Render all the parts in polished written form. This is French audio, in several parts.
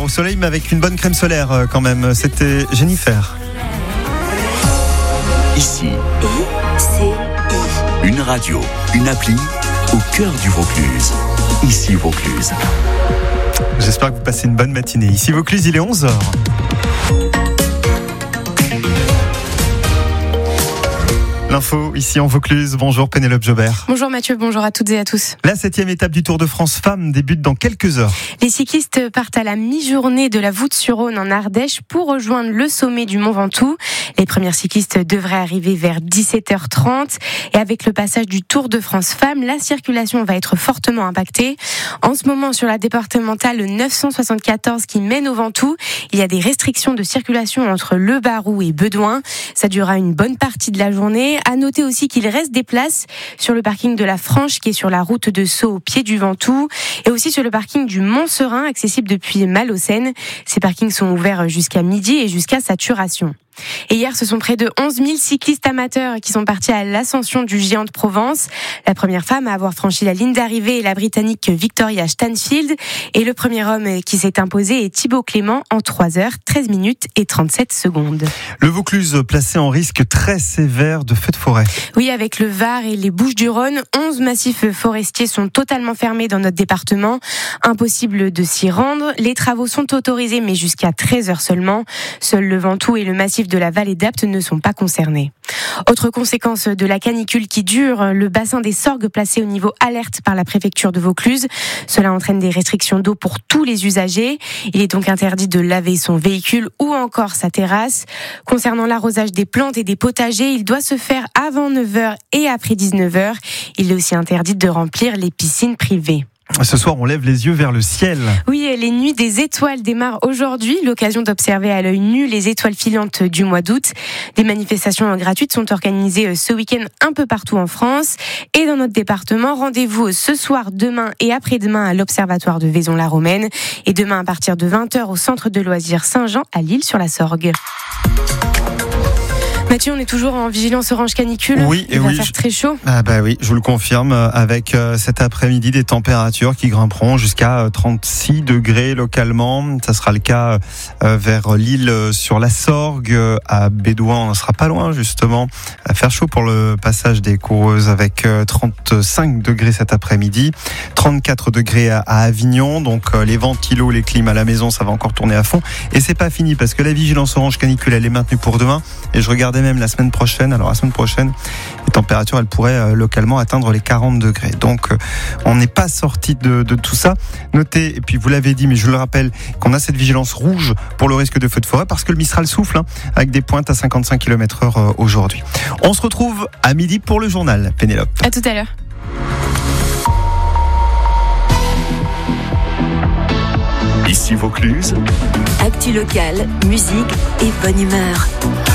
au soleil, mais avec une bonne crème solaire quand même. C'était Jennifer. Ici, une radio, une appli au cœur du Vaucluse. Ici Vaucluse. J'espère que vous passez une bonne matinée. Ici Vaucluse, il est 11h. L'info ici en Vaucluse. Bonjour Pénélope Jobert. Bonjour Mathieu, bonjour à toutes et à tous. La 7e étape du Tour de France Femmes débute dans quelques heures. Les cyclistes partent à la mi-journée de la Voûte-sur-Rhône en Ardèche pour rejoindre le sommet du Mont Ventoux. Les premières cyclistes devraient arriver vers 17h30 et avec le passage du Tour de France Femmes, la circulation va être fortement impactée. En ce moment, sur la départementale 974 qui mène au Ventoux, il y a des restrictions de circulation entre Le Barroux et Bedouin. Ça durera une bonne partie de la journée. À noter aussi qu'il reste des places sur le parking de la Franche qui est sur la route de Sceaux au pied du Ventoux et aussi sur le parking du Mont-Serein accessible depuis Malaucène. Ces parkings sont ouverts jusqu'à midi et jusqu'à saturation. Et hier, ce sont près de 11 000 cyclistes amateurs qui sont partis à l'ascension du Géant de Provence. La première femme à avoir franchi la ligne d'arrivée est la Britannique Victoria Stanfield. Et le premier homme qui s'est imposé est Thibaut Clément en 3 heures, 13 minutes et 37 secondes. Le Vaucluse placé en risque très sévère de feux de forêt. Oui, avec le Var et les Bouches-du-Rhône, 11 massifs forestiers sont totalement fermés dans notre département. Impossible de s'y rendre. Les travaux sont autorisés, mais jusqu'à 13 heures seulement. Seuls le Ventoux et le massif de la vallée d'Apt ne sont pas concernés. Autre conséquence de la canicule qui dure, le bassin des Sorgues placé au niveau alerte par la préfecture de Vaucluse. Cela entraîne des restrictions d'eau pour tous les usagers. Il est donc interdit de laver son véhicule ou encore sa terrasse. Concernant l'arrosage des plantes et des potagers, il doit se faire avant 9h et après 19h. Il est aussi interdit de remplir les piscines privées. Ce soir, on lève les yeux vers le ciel. Oui, les nuits des étoiles démarrent aujourd'hui. L'occasion d'observer à l'œil nu les étoiles filantes du mois d'août. Des manifestations gratuites sont organisées ce week-end un peu partout en France. Et dans notre département, rendez-vous ce soir, demain et après-demain à l'Observatoire de Vaison-la-Romaine. Et demain à partir de 20h au centre de loisirs Saint-Jean à L'Isle-sur-la-Sorgue. Mathieu, on est toujours en vigilance orange canicule. Oui, il va faire très chaud. Ah bah oui, je vous le confirme, avec cet après-midi des températures qui grimperont jusqu'à 36 degrés localement. Ça sera le cas vers l'Isle-sur-la-Sorgue, à Bedouin, on ne sera pas loin justement. À faire chaud pour le passage des coureuses avec 35 degrés cet après-midi, 34 degrés à Avignon. Donc les ventilos, les clims à la maison, ça va encore tourner à fond. Et c'est pas fini parce que la vigilance orange canicule, elle est maintenue pour demain. Et je regardais même la semaine prochaine. Alors la semaine prochaine, les températures, elles pourraient localement atteindre les 40 degrés. Donc on n'est pas sorti de tout ça. Notez, et puis vous l'avez dit, mais je le rappelle, qu'on a cette vigilance rouge pour le risque de feu de forêt parce que le Mistral souffle, avec des pointes à 55 km/h aujourd'hui. On se retrouve à midi pour le journal. Pénélope. À tout à l'heure. Ici Vaucluse. Actu locale, musique et bonne humeur.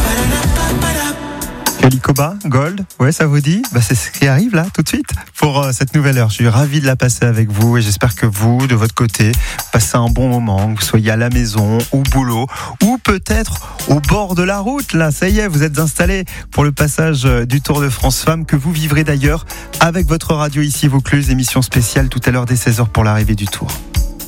Calicoba, Gold, ouais, ça vous dit ? C'est ce qui arrive là, tout de suite, pour cette nouvelle heure. Je suis ravi de la passer avec vous et j'espère que vous, de votre côté, passez un bon moment, que vous soyez à la maison, au boulot ou peut-être au bord de la route. Là, ça y est, vous êtes installés pour le passage du Tour de France Femmes que vous vivrez d'ailleurs avec votre radio ici Vaucluse, émission spéciale tout à l'heure dès 16h pour l'arrivée du Tour.